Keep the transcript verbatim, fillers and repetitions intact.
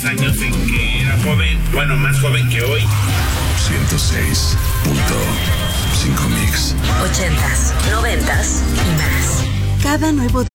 Años en que era joven, bueno, más joven que hoy. ciento seis punto cinco Mix. Ochentas, noventas y más. Cada nuevo